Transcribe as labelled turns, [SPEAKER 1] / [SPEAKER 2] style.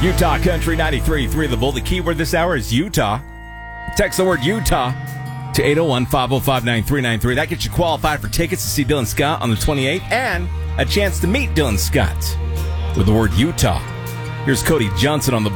[SPEAKER 1] Utah Country 93.3 The Bull. The keyword this hour is Utah. Text the word Utah to 801-505-9393. That gets you qualified for tickets to see Dylan Scott on the 28th and a chance to meet Dylan Scott with the word Utah. Here's Cody Johnson on the